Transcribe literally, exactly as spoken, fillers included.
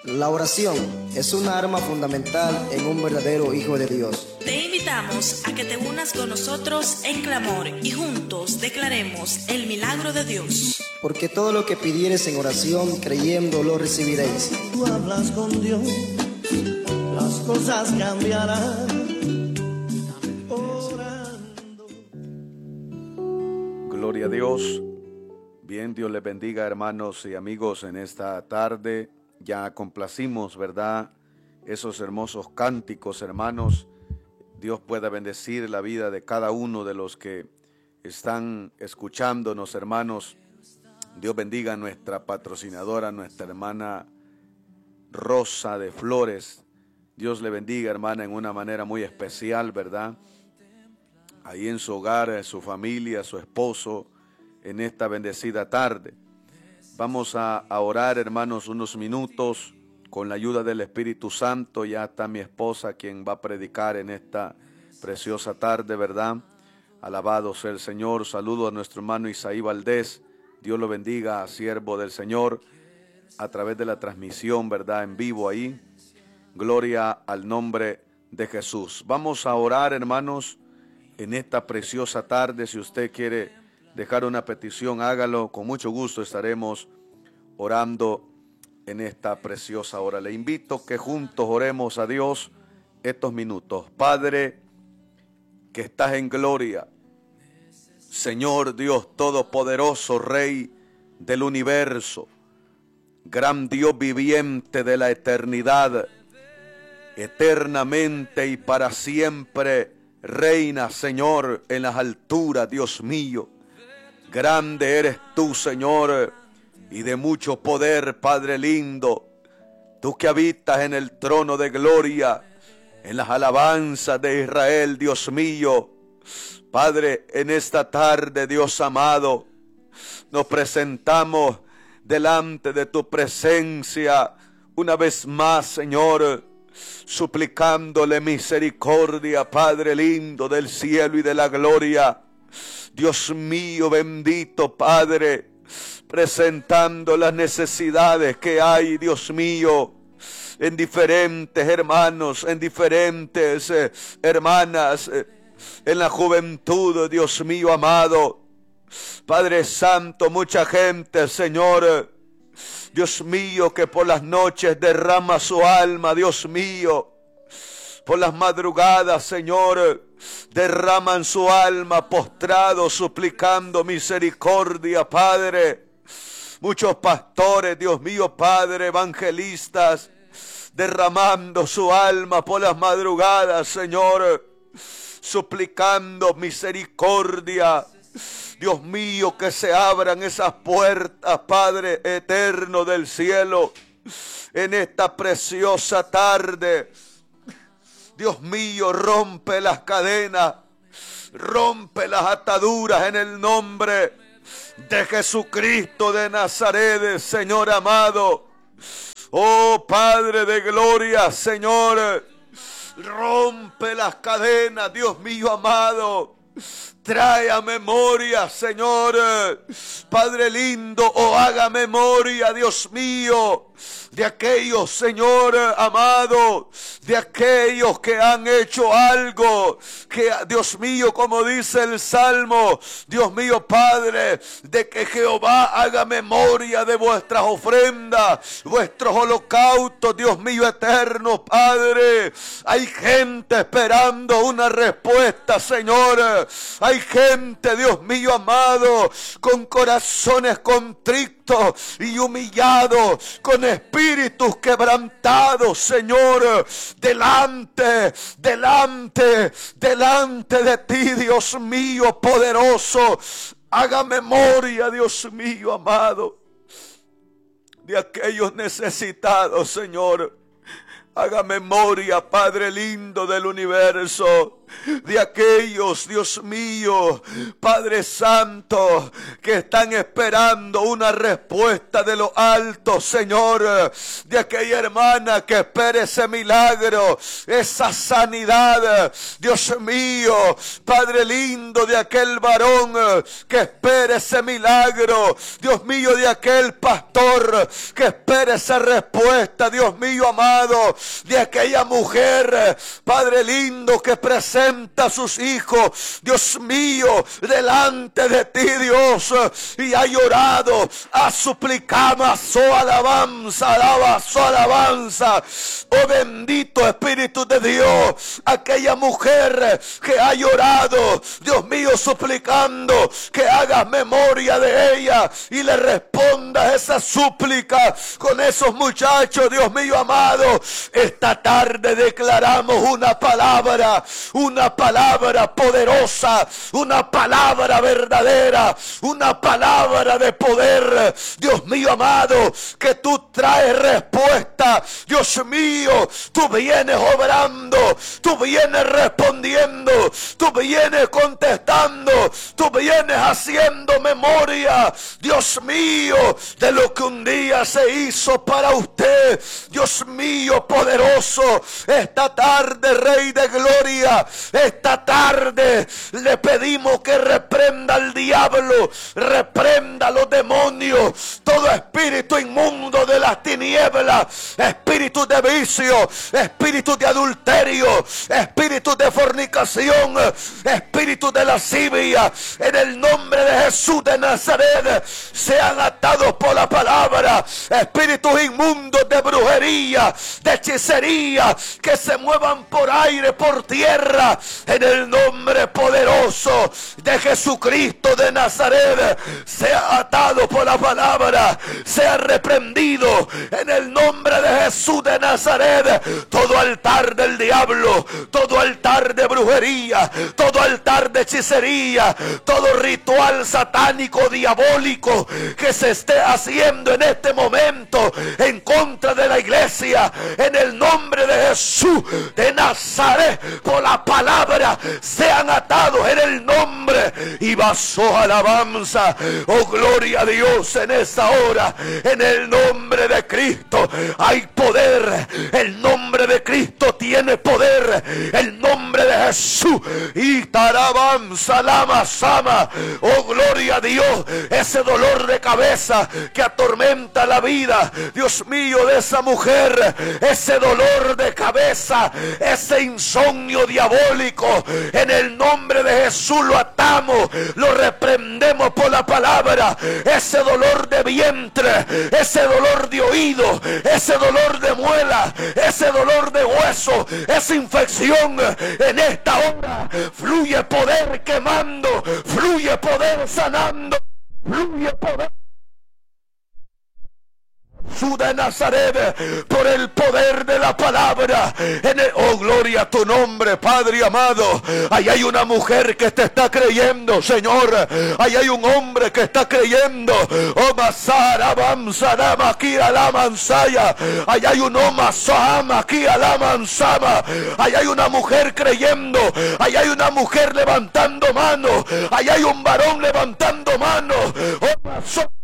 La oración es una arma fundamental en un verdadero hijo de Dios. Te invitamos a que te unas con nosotros en clamor y juntos declaremos el milagro de Dios. Porque todo lo que pidieres en oración, creyendo, lo recibiréis. Tú hablas con Dios, las cosas cambiarán. Orando. Gloria a Dios. Bien, Dios les bendiga, hermanos y amigos, en esta tarde. Ya complacimos, ¿verdad?, esos hermosos cánticos, hermanos. Dios pueda bendecir la vida de cada uno de los que están escuchándonos, hermanos. Dios bendiga a nuestra patrocinadora, nuestra hermana Rosa de Flores. Dios le bendiga, hermana, en una manera muy especial, ¿verdad? Ahí en su hogar, su familia, su esposo, en esta bendecida tarde. Vamos a, a orar, hermanos, unos minutos con la ayuda del Espíritu Santo. Ya está mi esposa quien va a predicar en esta preciosa tarde, ¿verdad? Alabado sea el Señor. Saludo a nuestro hermano Isaí Valdés. Dios lo bendiga, siervo del Señor, a través de la transmisión, ¿verdad?, en vivo ahí. Gloria al nombre de Jesús. Vamos a orar, hermanos, en esta preciosa tarde. Si usted quiere dejar una petición, hágalo. Con mucho gusto estaremos orando en esta preciosa hora. Le invito que juntos oremos a Dios estos minutos. Padre, que estás en gloria, Señor Dios Todopoderoso, Rey del universo, gran Dios viviente de la eternidad, eternamente y para siempre reina, Señor, en las alturas, Dios mío. Grande eres tú, Señor, y de mucho poder, Padre lindo. Tú que habitas en el trono de gloria, en las alabanzas de Israel, Dios mío. Padre, en esta tarde, Dios amado, nos presentamos delante de tu presencia una vez más, Señor, suplicándole misericordia, Padre lindo del cielo y de la gloria. Dios mío bendito, Padre, presentando las necesidades que hay, Dios mío, en diferentes hermanos, en diferentes eh, hermanas, eh, en la juventud, Dios mío amado. Padre Santo, mucha gente, Señor, Dios mío, que por las noches derrama su alma, Dios mío. Por las madrugadas, Señor, derraman su alma postrado, suplicando misericordia, Padre. Muchos pastores, Dios mío, Padre, evangelistas, derramando su alma por las madrugadas, Señor, suplicando misericordia. Dios mío, que se abran esas puertas, Padre eterno del cielo, en esta preciosa tarde. Dios mío, rompe las cadenas, rompe las ataduras en el nombre de Jesucristo de Nazaret, Señor amado. Oh Padre de gloria, Señor, rompe las cadenas, Dios mío amado. Trae a memoria, Señor, Padre lindo, o haga memoria, Dios mío, de aquellos, Señor amado, de aquellos que han hecho algo, que Dios mío, como dice el Salmo, Dios mío, Padre, de que Jehová haga memoria de vuestras ofrendas, vuestros holocaustos, Dios mío eterno, Padre. Hay gente esperando una respuesta, Señor. Hay gente, Dios mío amado, con corazones contritos y humillados, con espíritus quebrantados, Señor, delante, delante, delante de ti, Dios mío poderoso. Haga memoria, Dios mío amado, de aquellos necesitados, Señor. Haga memoria, Padre lindo del universo, de aquellos, Dios mío, Padre Santo, que están esperando una respuesta de lo alto, Señor, de aquella hermana que espera ese milagro, esa sanidad, Dios mío, Padre lindo, de aquel varón que espera ese milagro, Dios mío, de aquel pastor que espera esa respuesta, Dios mío amado, de aquella mujer, Padre lindo, que presenta a sus hijos, Dios mío, delante de ti, Dios, y ha llorado, ha suplicado, su alabanza, alaba su alabanza. Oh bendito Espíritu de Dios, aquella mujer que ha llorado, Dios mío, suplicando que hagas memoria de ella y le respondas esa súplica con esos muchachos, Dios mío amado. Esta tarde declaramos una palabra, una palabra poderosa, una palabra verdadera, una palabra de poder, Dios mío amado, que tú traes respuesta, Dios mío, tú vienes obrando, tú vienes respondiendo, tú vienes contestando, tú vienes haciendo memoria, Dios mío, de lo que un día se hizo para usted, Dios mío poderoso. Esta tarde, Rey de Gloria, esta tarde le pedimos que reprenda al diablo, reprenda a los demonios, todo espíritu inmundo de las tinieblas, espíritu de vicio, espíritu de adulterio, espíritu de fornicación, espíritu de lascivia, en el nombre de Jesús de Nazaret, sean atados por la palabra, espíritus inmundos de brujería, de hechicería, que se muevan por aire, por tierra, en el nombre poderoso de Jesucristo de Nazaret, sea atado por la palabra, sea reprendido en el nombre de Jesús de Nazaret. Todo altar del diablo, todo altar de brujería, todo altar de hechicería, todo ritual satánico diabólico que se esté haciendo en este momento en contra de la iglesia, en el nombre de Jesús de Nazaret, por la palabra, sean atados en el nombre y basó alabanza. Oh, gloria a Dios en esta hora, en el nombre de Cristo hay poder, el nombre de Cristo tiene poder, el nombre de Jesús. Y tarabanza lama sama. Oh, gloria a Dios, ese dolor de cabeza que atormenta la vida, Dios mío, de esa mujer, ese dolor de cabeza, ese insomnio diabólico, en el nombre de Jesús lo atamos, lo reprendemos por la palabra. Ese dolor de vientre, ese dolor de oído, ese dolor de muela, ese dolor de hueso, esa infección, en esta hora fluye poder quemando, fluye poder sanando, fluye poder Jesús de Nazaret, por el poder de la palabra. En el, oh, gloria a tu nombre, Padre amado. Ahí hay una mujer que te está creyendo, Señor. Ahí hay un hombre que está creyendo. Oh, Masara, Bamsarama, aquí a la mansaya. Ahí hay un Omasama, aquí a la mansama. Ahí hay una mujer creyendo. Ahí hay una mujer levantando mano. Ahí hay un varón levantando mano. Oh, Masara.